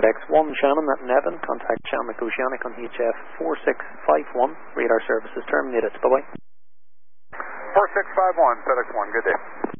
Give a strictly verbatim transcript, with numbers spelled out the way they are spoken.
X one, Shannon at Nevin. Contact Shamrock Oceanic on H F four six five one. Radar services terminated. Bye-bye. four six five one, FedEx one, good day.